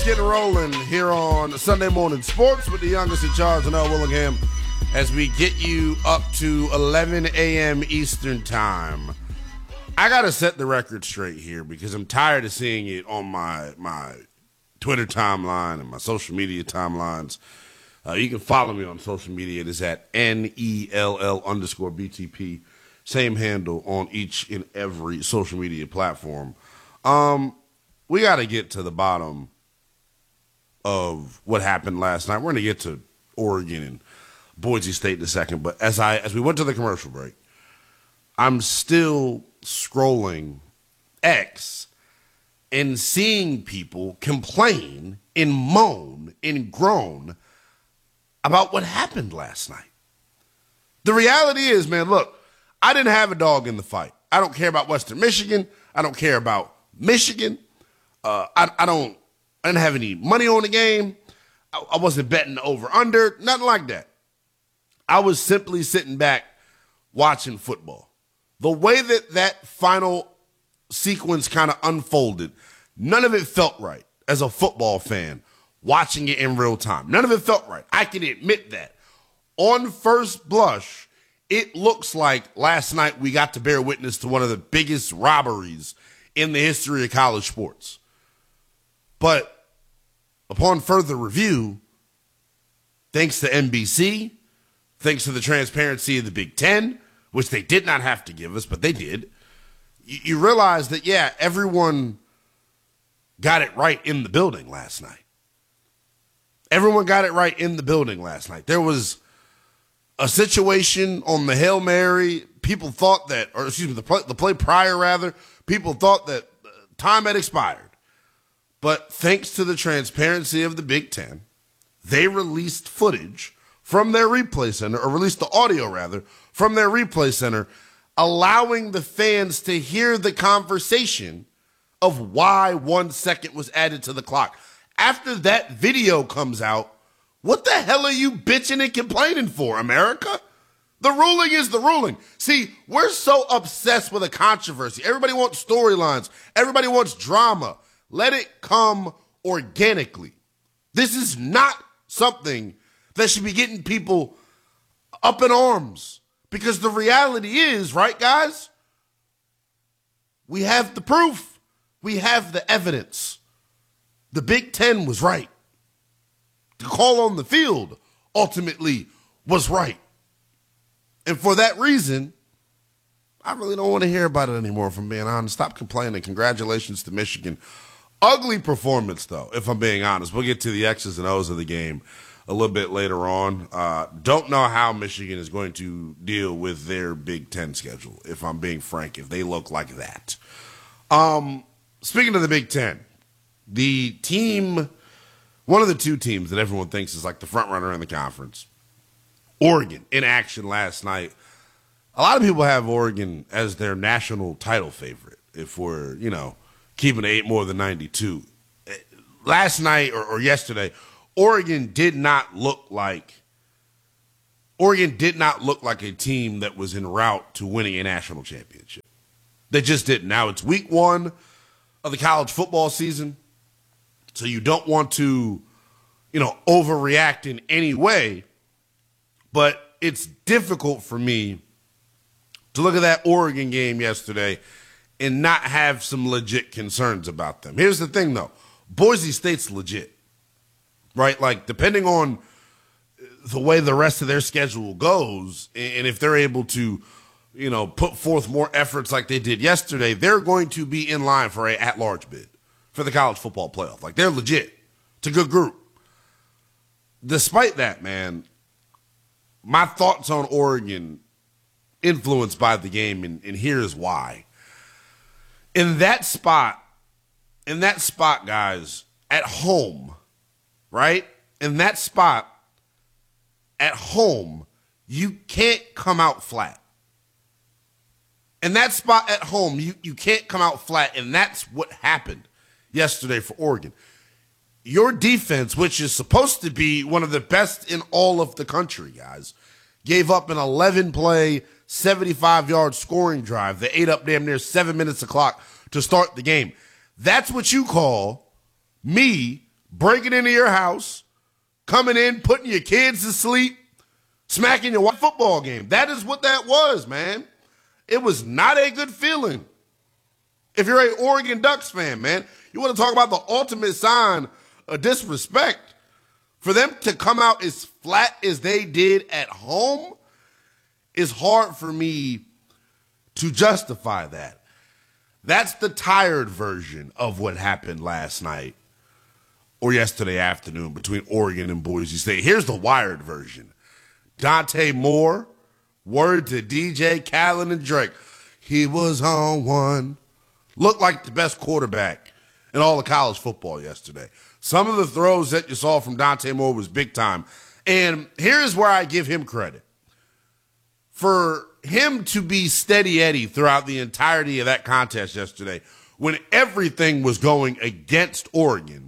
Getting rolling here on Sunday Morning Sports with the youngest in charge, Janelle Willingham, as we get you up to 11 a.m. Eastern Time. I got to set the record straight here because I'm tired of seeing it on my Twitter timeline and my social media timelines. You can follow me on social media. It is at NELL_BTP. Same handle on each and every social media platform. We got to get to the bottom of what happened last night. We're going to get to Oregon and Boise State in a second, but as we went to the commercial break, I'm still scrolling X and seeing people complain and moan and groan about what happened last night. The reality is, man, look, I didn't have a dog in the fight. I don't care about Western Michigan. I don't care about Michigan. I didn't have any money on the game. I wasn't betting over under, nothing like that. I was simply sitting back watching football. The way that final sequence kind of unfolded, none of it felt right as a football fan watching it in real time. None of it felt right. I can admit that. On first blush, it looks like last night we got to bear witness to one of the biggest robberies in the history of college sports. But upon further review, thanks to NBC, thanks to the transparency of the Big Ten, which they did not have to give us, but they did, you realize that, yeah, everyone got it right in the building last night. Everyone got it right in the building last night. There was a situation on the Hail Mary. People thought that, or excuse me, the play prior, rather, people thought that time had expired. But thanks to the transparency of the Big Ten, they released footage from their replay center, or released the audio, rather, from their replay center, allowing the fans to hear the conversation of why 1 second was added to the clock. After that video comes out, what the hell are you bitching and complaining for, America? The ruling is the ruling. See, we're so obsessed with a controversy. Everybody wants storylines. Everybody wants drama. Let it come organically. This is not something that should be getting people up in arms. Because the reality is, right, guys? We have the proof. We have the evidence. The Big Ten was right. The call on the field ultimately was right. And for that reason, I really don't want to hear about it anymore, if I'm being honest. Stop complaining. Congratulations to Michigan. Ugly performance, though, if I'm being honest. We'll get to the X's and O's of the game a little bit later on. Don't know how Michigan is going to deal with their Big Ten schedule, if I'm being frank, if they look like that. Speaking of the Big Ten, the team, one of the two teams that everyone thinks is like the front runner in the conference, Oregon, in action last night. A lot of people have Oregon as their national title favorite, if we're, keeping it 8 more than 92. Last night or yesterday, Oregon did not look like a team that was en route to winning a national championship. They just didn't. Now it's week 1 of the college football season, so you don't want to, overreact in any way, but it's difficult for me to look at that Oregon game yesterday and not have some legit concerns about them. Here's the thing, though. Boise State's legit, right? Like, depending on the way the rest of their schedule goes, and if they're able to, put forth more efforts like they did yesterday, they're going to be in line for a at-large bid for the college football playoff. Like, they're legit. It's a good group. Despite that, man, my thoughts on Oregon influenced by the game, and here's why. In that spot, guys, at home, right? In that spot, at home, you can't come out flat. In that spot at home, you can't come out flat, and that's what happened yesterday for Oregon. Your defense, which is supposed to be one of the best in all of the country, guys, gave up an 11-play, 75-yard scoring drive that ate up damn near 7 minutes of clock to start the game. That's what you call me breaking into your house, coming in, putting your kids to sleep, smacking your football game. That is what that was, man. It was not a good feeling. If you're an Oregon Ducks fan, man, you want to talk about the ultimate sign of disrespect. For them to come out as flat as they did at home is hard for me to justify that. That's the tired version of what happened last night or yesterday afternoon between Oregon and Boise State. Here's the wired version. Dante Moore, word to DJ Khaled and Drake. He was on one. Looked like the best quarterback in all of college football yesterday. Some of the throws that you saw from Dante Moore was big time. And here's where I give him credit. For him to be steady Eddie throughout the entirety of that contest yesterday, when everything was going against Oregon,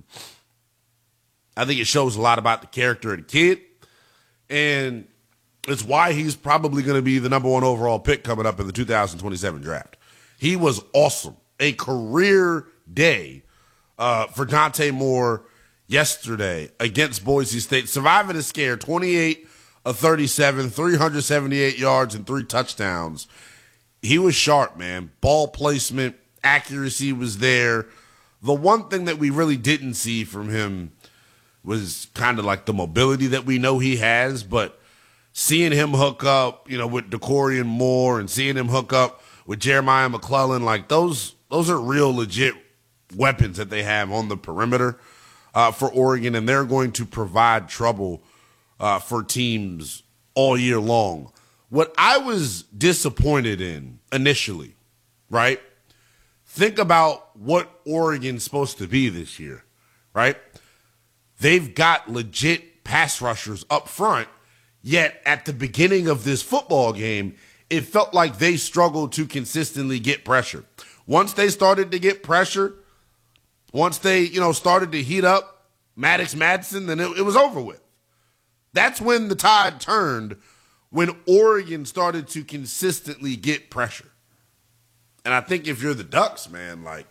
I think it shows a lot about the character of the kid. And it's why he's probably going to be the number 1 overall pick coming up in the 2027 draft. He was awesome. A career day for Dante Moore yesterday against Boise State. Surviving a scare, 28 of 37, 378 yards and 3 touchdowns. He was sharp, man. Ball placement, accuracy was there. The one thing that we really didn't see from him was kind of like the mobility that we know he has, but seeing him hook up, with DeCorian Moore and seeing him hook up with Jeremiah McClellan, like those are real legit weapons that they have on the perimeter for Oregon, and they're going to provide trouble for teams all year long. What I was disappointed in initially, right? Think about what Oregon's supposed to be this year, right? They've got legit pass rushers up front, yet at the beginning of this football game, it felt like they struggled to consistently get pressure. Once they started to get pressure, once they, started to heat up Maddox Madsen, then it was over with. That's when the tide turned, when Oregon started to consistently get pressure. And I think if you're the Ducks, man, like,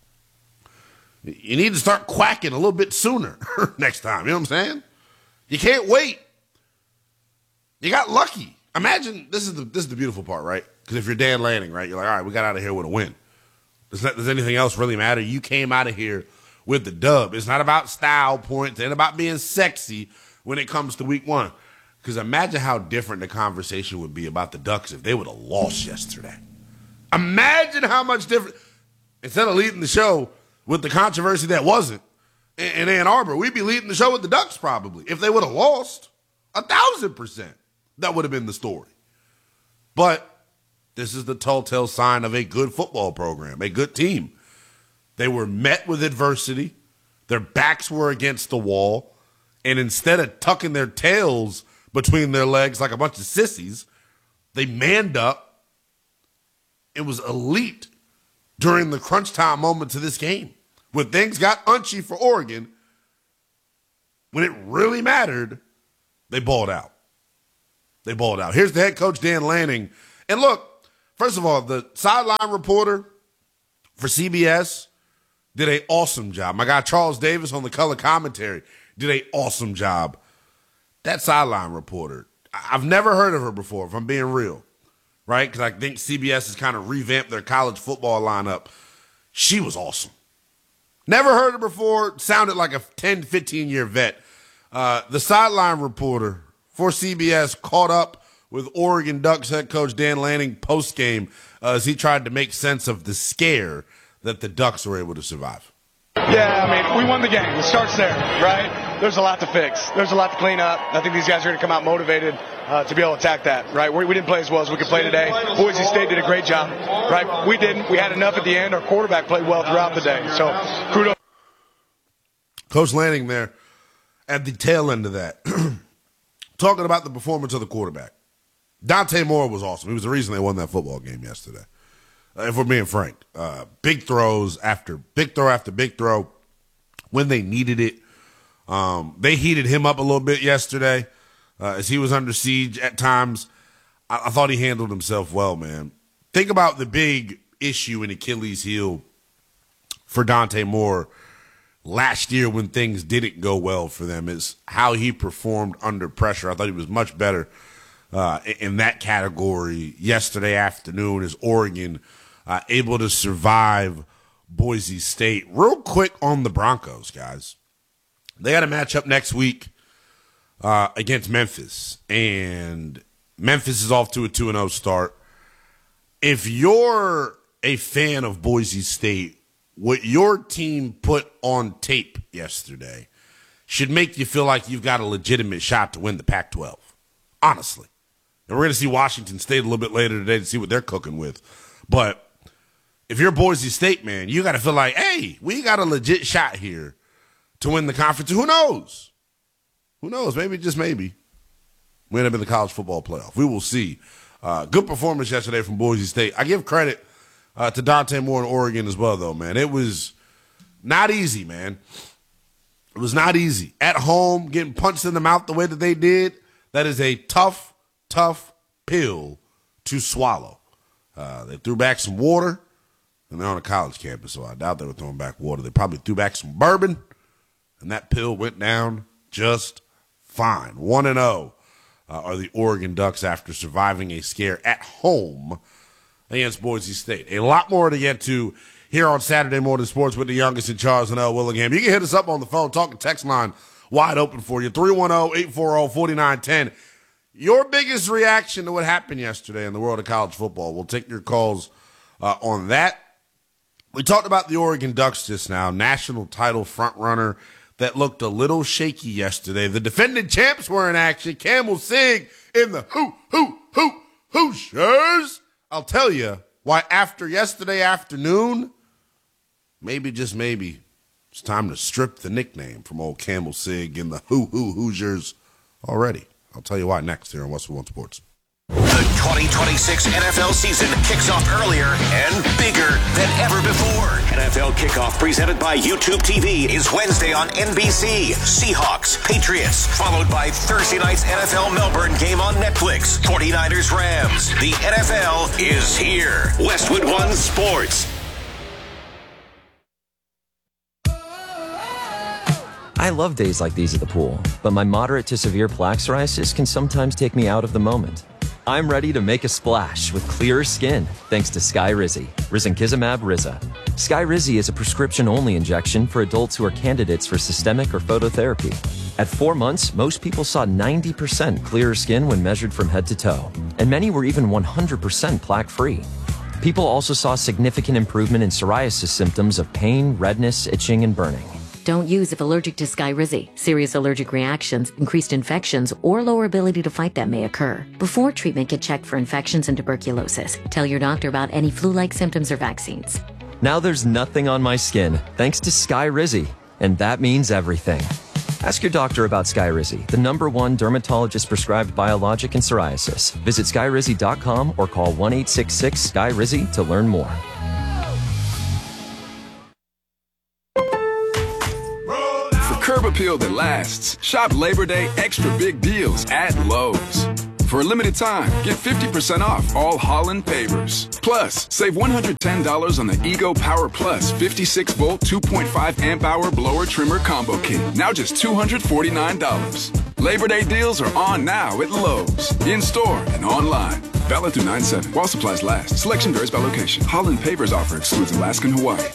you need to start quacking a little bit sooner next time. You know what I'm saying? You can't wait. You got lucky. Imagine, this is the beautiful part, right? Because if you're Dan Lanning, right, you're like, all right, we got out of here with a win. Does anything else really matter? You came out of here with the dub. It's not about style points. It ain't about being sexy when it comes to week 1. Because imagine how different the conversation would be about the Ducks if they would have lost yesterday. Imagine how much different. Instead of leading the show with the controversy that wasn't in Ann Arbor, we'd be leading the show with the Ducks probably. If they would have lost, 1,000%, that would have been the story. But this is the telltale sign of a good football program, a good team. They were met with adversity. Their backs were against the wall. And instead of tucking their tails between their legs like a bunch of sissies, they manned up. It was elite during the crunch time moments of this game. When things got unchy for Oregon, when it really mattered, they balled out. They balled out. Here's the head coach, Dan Lanning. And look, first of all, the sideline reporter for CBS did an awesome job. My guy Charles Davis on the color commentary did an awesome job. That sideline reporter, I've never heard of her before, if I'm being real, right? Because I think CBS has kind of revamped their college football lineup. She was awesome. Never heard her before. Sounded like a 10, 15-year vet. The sideline reporter for CBS caught up with Oregon Ducks head coach Dan Lanning post-game as he tried to make sense of the scare that the Ducks were able to survive. Yeah, I mean, we won the game. It starts there, right? There's a lot to fix. There's a lot to clean up. I think these guys are going to come out motivated to be able to attack that, right? We didn't play as well as we could play today. Boise State did a great job, right? We didn't. We had enough at the end. Our quarterback played well throughout the day. So, kudos. Coach Lanning there at the tail end of that, talking about the performance of the quarterback. Dante Moore was awesome. He was the reason they won that football game yesterday. If we're being frank, big throws after big throw after big throw when they needed it. They heated him up a little bit yesterday as he was under siege at times. I thought he handled himself well, man. Think about the big issue in Achilles heel for Dante Moore last year when things didn't go well for them is how he performed under pressure. I thought he was much better in that category yesterday afternoon as Oregon able to survive Boise State. Real quick on the Broncos, guys. They got a matchup next week against Memphis, and Memphis is off to a 2-0 start. If you're a fan of Boise State, what your team put on tape yesterday should make you feel like you've got a legitimate shot to win the Pac-12, honestly. And we're going to see Washington State a little bit later today to see what they're cooking with. But if you're Boise State, man, you got to feel like, hey, we got a legit shot here to win the conference. Who knows? Who knows? Maybe, just maybe, we end up in the college football playoff. We will see. Good performance yesterday from Boise State. I give credit to Dante Moore in Oregon as well, though, man. It was not easy, man. It was not easy. At home, getting punched in the mouth the way that they did, that is a tough pill to swallow. They threw back some water, and they're on a college campus, so I doubt they were throwing back water. They probably threw back some bourbon, and that pill went down just fine. 1-0 are the Oregon Ducks after surviving a scare at home against Boise State. A lot more to get to here on Saturday Morning Sports with the youngest in Charles and L. Willingham. You can hit us up on the phone, talk and text line wide open for you, 310-840-4910. Your biggest reaction to what happened yesterday in the world of college football. We'll take your calls on that. We talked about the Oregon Ducks just now, national title frontrunner that looked a little shaky yesterday. The defending champs were in action. Campbell Sig in the Hoosiers. I'll tell you why after yesterday afternoon, maybe, just maybe, it's time to strip the nickname from old Campbell Sig in the Hoosiers already. I'll tell you why next here on Westwood One Sports. The 2026 NFL season kicks off earlier and bigger than ever before. NFL Kickoff presented by YouTube TV is Wednesday on NBC. Seahawks, Patriots, followed by Thursday night's NFL Melbourne game on Netflix. 49ers, Rams. The NFL is here. Westwood One Sports. I love days like these at the pool, but my moderate to severe plaque psoriasis can sometimes take me out of the moment. I'm ready to make a splash with clearer skin thanks to Skyrizi, risankizumab Riza. Skyrizi is a prescription-only injection for adults who are candidates for systemic or phototherapy. At 4 months, most people saw 90% clearer skin when measured from head to toe, and many were even 100% plaque-free. People also saw significant improvement in psoriasis symptoms of pain, redness, itching, and burning. Don't use if allergic to Skyrizi. Serious allergic reactions, increased infections, or lower ability to fight them may occur. Before treatment, get checked for infections and tuberculosis. Tell your doctor about any flu-like symptoms or vaccines. Now there's nothing on my skin thanks to Skyrizi, and that means everything. Ask your doctor about Skyrizi, the #1 dermatologist-prescribed biologic in psoriasis. Visit Skyrizi.com or call 1-866-SKYRIZI to learn more. Curb appeal that lasts. Shop Labor Day extra big deals at Lowe's. For a limited time, get 50% off all Holland pavers. Plus, save $110 on the Ego Power Plus 56-volt 2.5 amp hour blower trimmer combo kit. Now just $249. Labor Day deals are on now at Lowe's. In store and online. Valid through 9/7. While supplies last. Selection varies by location. Holland pavers offer excludes Alaska and Hawaii.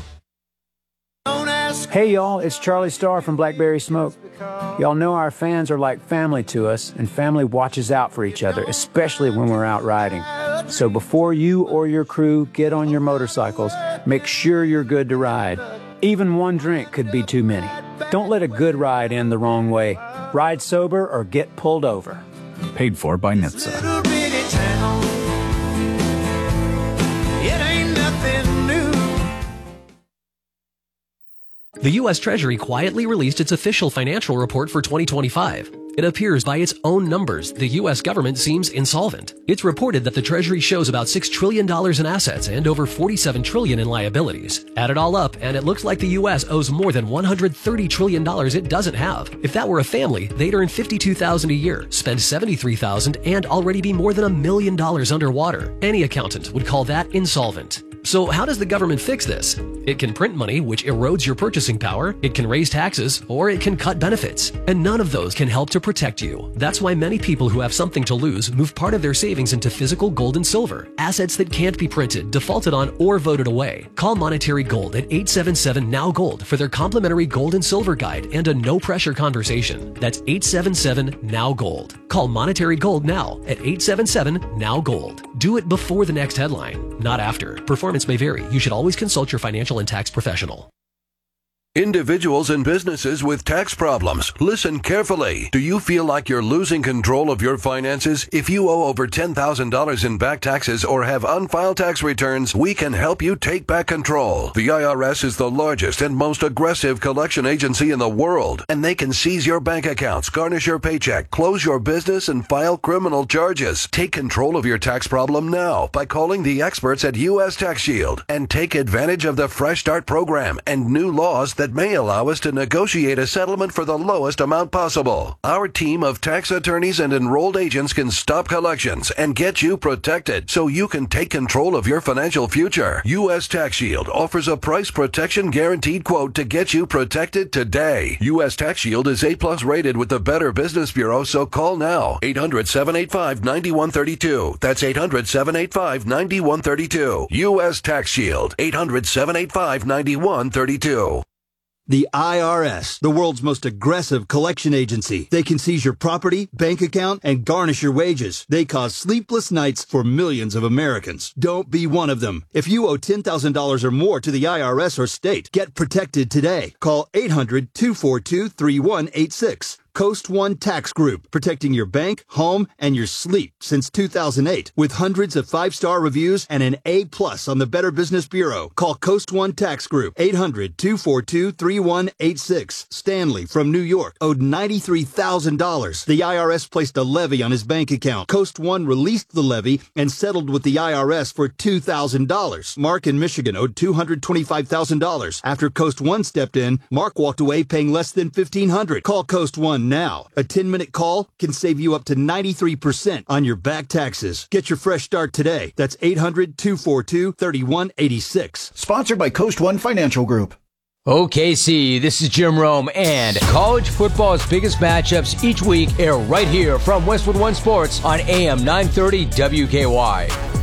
Hey y'all, it's Charlie Starr from Blackberry Smoke. Y'all know our fans are like family to us, and family watches out for each other, especially when we're out riding. So before you or your crew get on your motorcycles, make sure you're good to ride. Even one drink could be too many. Don't let a good ride end the wrong way. Ride sober or get pulled over. Paid for by NHTSA. The U.S. Treasury quietly released its official financial report for 2025. It appears by its own numbers, the U.S. government seems insolvent. It's reported that the Treasury shows about $6 trillion in assets and over $47 trillion in liabilities. Add it all up, and it looks like the U.S. owes more than $130 trillion it doesn't have. If that were a family, they'd earn $52,000 a year, spend $73,000, and already be more than $1 million underwater. Any accountant would call that insolvent. So how does the government fix this? It can print money, which erodes your purchasing power, it can raise taxes, or it can cut benefits. And none of those can help to protect you. That's why many people who have something to lose move part of their savings into physical gold and silver, assets that can't be printed, defaulted on, or voted away. Call Monetary Gold at 877-NOW-GOLD for their complimentary gold and silver guide and a no-pressure conversation. That's 877-NOW-GOLD. Call Monetary Gold now at 877-NOW-GOLD. Do it before the next headline, not after. Performance may vary. You should always consult your financial and tax professional. Individuals and businesses with tax problems, listen carefully. Do you feel like you're losing control of your finances? If you owe over $10,000 in back taxes or have unfiled tax returns, we can help you take back control. The IRS is the largest and most aggressive collection agency in the world, and they can seize your bank accounts, garnish your paycheck, close your business, and file criminal charges. Take control of your tax problem now by calling the experts at U.S. Tax Shield and take advantage of the Fresh Start program and new laws that may allow us to negotiate a settlement for the lowest amount possible. Our team of tax attorneys and enrolled agents can stop collections and get you protected so you can take control of your financial future. U.S. Tax Shield offers a price protection guaranteed quote to get you protected today. U.S. Tax Shield is A+ rated with the Better Business Bureau, so call now. 800-785-9132. That's 800-785-9132. U.S. Tax Shield. 800-785-9132. The IRS, the world's most aggressive collection agency. They can seize your property, bank account, and garnish your wages. They cause sleepless nights for millions of Americans. Don't be one of them. If you owe $10,000 or more to the IRS or state, get protected today. Call 800-242-3186. Coast One Tax Group, protecting your bank, home, and your sleep since 2008. With hundreds of 5-star reviews and an A+ on the Better Business Bureau. Call Coast One Tax Group, 800-242-3186. Stanley from New York owed $93,000. The IRS placed a levy on his bank account. Coast One released the levy and settled with the IRS for $2,000. Mark in Michigan owed $225,000. After Coast One stepped in, Mark walked away paying less than $1,500. Call Coast One now. A 10-minute call can save you up to 93% on your back taxes. Get your fresh start today. That's 800-242-3186. Sponsored by Coast One Financial Group. OKC, this is Jim Rome, and college football's biggest matchups each week air right here from Westwood One Sports on AM 930 WKY.